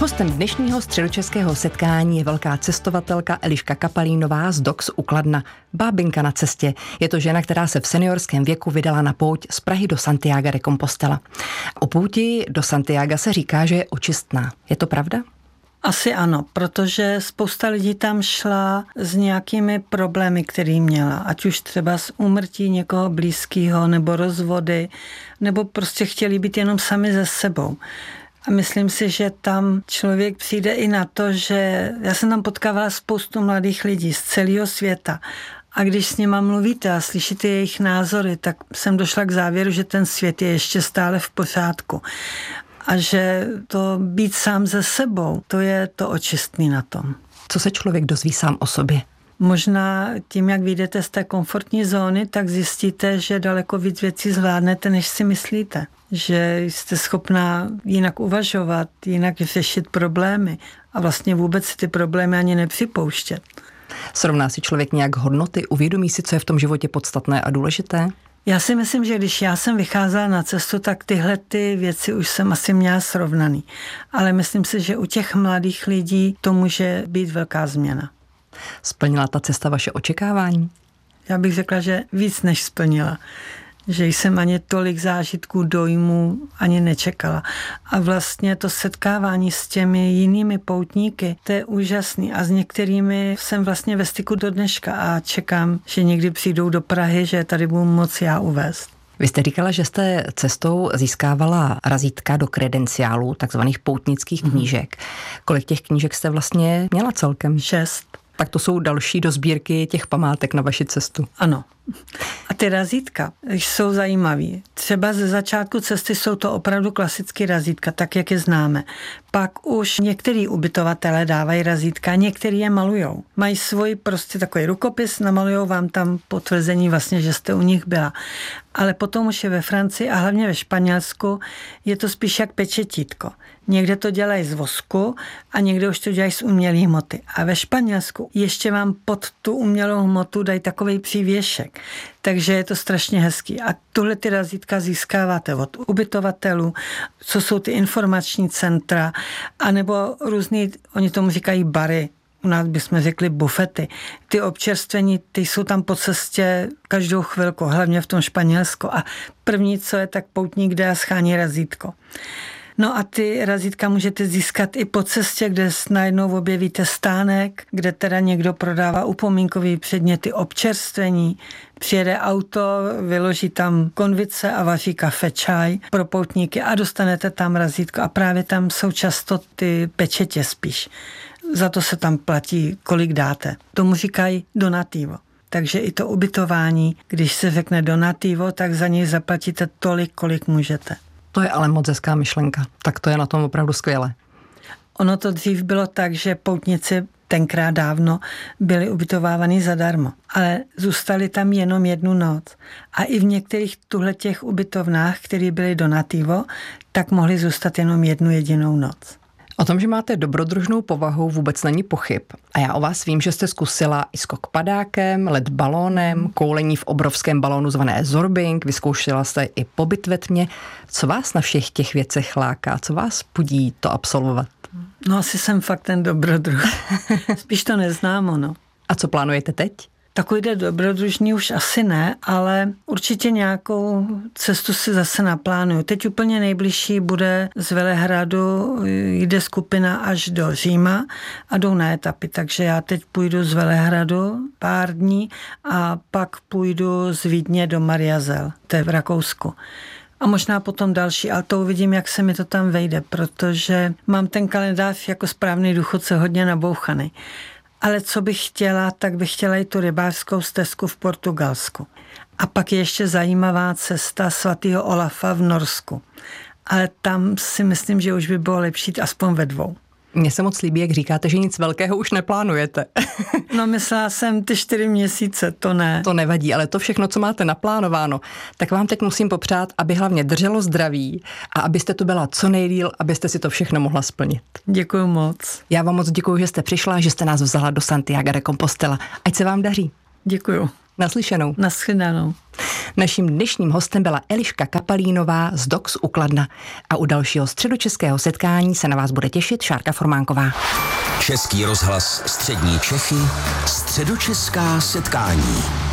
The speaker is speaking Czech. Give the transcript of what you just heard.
Hostem dnešního středočeského setkání je velká cestovatelka Eliška Kapalínová z DOX u Kladna. Bábinka na cestě. Je to žena, která se v seniorském věku vydala na pouť z Prahy do Santiaga de Compostela. O pouti do Santiaga se říká, že je očistná. Je to pravda? Asi ano, protože spousta lidí tam šla s nějakými problémy, který měla. Ať už třeba z úmrtí někoho blízkého, nebo rozvody, nebo prostě chtěli být jenom sami ze sebou. A myslím si, že tam člověk přijde i na to, že já jsem tam potkávala spoustu mladých lidí z celého světa. A když s nima mluvíte a slyšíte jejich názory, tak jsem došla k závěru, že ten svět je ještě stále v pořádku. A že to být sám ze sebou, to je to očistný na tom. Co se člověk dozví sám o sobě? Možná tím, jak vyjdete z té komfortní zóny, tak zjistíte, že daleko víc věcí zvládnete, než si myslíte. Že jste schopná jinak uvažovat, jinak řešit problémy a vlastně vůbec si ty problémy ani nepřipouštět. Srovná si člověk nějak hodnoty? Uvědomí si, co je v tom životě podstatné a důležité? Já si myslím, že když já jsem vycházela na cestu, tak tyhle ty věci už jsem asi měla srovnaný. Ale myslím si, že u těch mladých lidí to může být velká změna. Splnila ta cesta vaše očekávání? Já bych řekla, že víc než splnila. Že jsem ani tolik zážitků, dojmů ani nečekala. A vlastně to setkávání s těmi jinými poutníky, to je úžasný. A s některými jsem vlastně ve styku do dneška a čekám, že někdy přijdou do Prahy, že tady budu moci já uvést. Vy jste říkala, že jste cestou získávala razítka do kredenciálů, takzvaných poutnických knížek. Kolik těch knížek jste vlastně měla celkem? 6. Tak to jsou další do sbírky těch památek na vaši cestu. Ano. A ty razítka jsou zajímavý. Třeba ze začátku cesty jsou to opravdu klasické razítka, tak jak je známe. Pak už některý ubytovatelé dávají razítka, některý je malujou. Mají svůj prostě takový rukopis, namalujou vám tam potvrzení vlastně, že jste u nich byla. Ale potom už je ve Francii a hlavně ve Španělsku je to spíš jak pečetítko. Někde to dělají z vosku a někde už to dělají z umělé hmoty. A ve Španělsku ještě vám pod tu umělou hmotu dají takovej přívěšek. Takže je to strašně hezký. A tuhle ty razítka získáváte od ubytovatelů, co jsou ty informační centra, anebo různý, oni tomu říkají bary, u nás bychom řekli bufety. Ty občerstvení, ty jsou tam po cestě každou chvilku, hlavně v tom Španělsku. A první, co je, tak poutník jde a schání razítko. No a ty razítka můžete získat i po cestě, kde najednou objevíte stánek, kde teda někdo prodává upomínkové předměty, občerstvení. Přijede auto, vyloží tam konvice a vaří kafe, čaj pro poutníky a dostanete tam razítko. A právě tam jsou často ty pečetě spíš. Za to se tam platí, kolik dáte. Tomu říkají donativo. Takže i to ubytování, když se řekne donativo, tak za něj zaplatíte tolik, kolik můžete. To je ale moc hezká myšlenka. Tak to je na tom opravdu skvěle. Ono to dřív bylo tak, že poutníci tenkrát dávno byli ubytovávaní zadarmo, ale zůstali tam jenom jednu noc. A i v některých tuhletěch ubytovnách, které byly donativo, tak mohli zůstat jenom jednu jedinou noc. O tom, že máte dobrodružnou povahu, vůbec není pochyb. A já o vás vím, že jste zkusila i skok padákem, let balónem, koulení v obrovském balónu zvané zorbing, vyzkoušela jste i pobyt ve tmě. Co vás na všech těch věcech láká? Co vás budí to absolvovat? No asi jsem fakt ten dobrodruh. Spíš to neznám, ono. A co plánujete teď? Takovýhle dobrodružný už asi ne, ale určitě nějakou cestu si zase naplánuju. Teď úplně nejbližší bude z Velehradu, jde skupina až do Říma a jdou na etapy, takže já teď půjdu z Velehradu pár dní a pak půjdu z Vídně do Mariazell, to je v Rakousku. A možná potom další, ale to uvidím, jak se mi to tam vejde, protože mám ten kalendář jako správný důchodce hodně nabouchaný. Ale co bych chtěla, tak bych chtěla i tu rybářskou stezku v Portugalsku. A pak je ještě zajímavá cesta svatého Olafa v Norsku. Ale tam si myslím, že už by bylo lepší aspoň ve 2. Mně se moc líbí, jak říkáte, že nic velkého už neplánujete. No myslela jsem ty 4 měsíce, to ne. To nevadí, ale to všechno, co máte naplánováno, tak vám teď musím popřát, aby hlavně drželo zdraví a abyste tu byla co nejdýl, abyste si to všechno mohla splnit. Děkuju moc. Já vám moc děkuju, že jste přišla, že jste nás vzala do Santiaga de Compostela. Ať se vám daří. Děkuju. Naslyšenou. Naschledanou. Naším dnešním hostem byla Eliška Kapalínová z DOX u Kladna. A u dalšího středočeského setkání se na vás bude těšit Šárka Formánková. Český rozhlas Střední Čechy, středočeská setkání.